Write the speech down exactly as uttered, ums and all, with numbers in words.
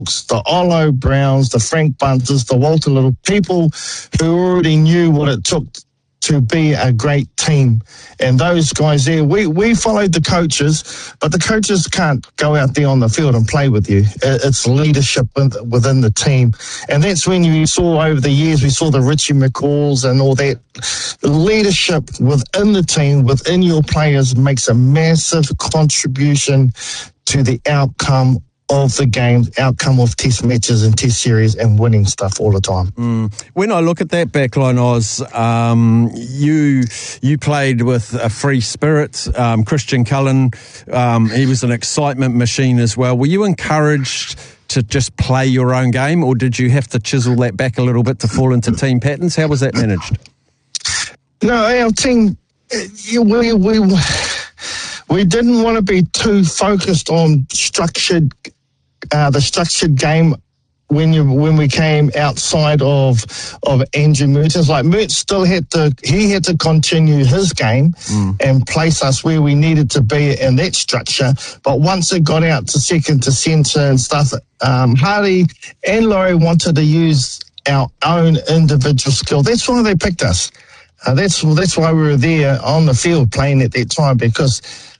the Olo Browns, the Frank Bunters, the Walter Little, people who already knew what it took to be a great team. And those guys there, we, we followed the coaches, but the coaches can't go out there on the field and play with you. It's leadership within the team. And that's when you saw over the years, we saw the Richie McCalls and all that. Leadership within the team, within your players, makes a massive contribution to the outcome of the game, outcome of test matches and test series and winning stuff all the time. Mm. When I look at that backline, Oz, um, you you played with a free spirit. Um, Christian Cullen, um, he was an excitement machine as well. Were you encouraged to just play your own game, or did you have to chisel that back a little bit to fall into team patterns? How was that managed? No, our team, we we we didn't want to be too focused on structured. Uh, the structured game when you when we came outside of of Andrew Mertens, like Mertz still had to he had to continue his game mm. and place us where we needed to be in that structure. But once it got out to second to centre and stuff, um, Hardy and Laurie wanted to use our own individual skill. That's why they picked us. Uh, that's that's why we were there on the field playing at that time, because